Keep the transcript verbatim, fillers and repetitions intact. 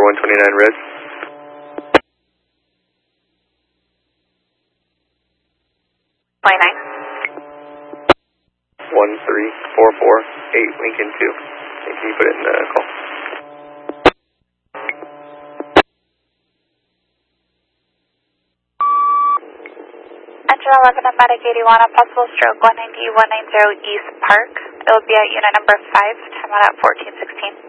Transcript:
one twenty-nine red. twenty-nine. one three four four eight Lincoln two. And can you put it in the call? Engine eleven at Medic eighty-one, a possible stroke one ninety, one ninety East Park. It will be at unit number five, time out at fourteen sixteen.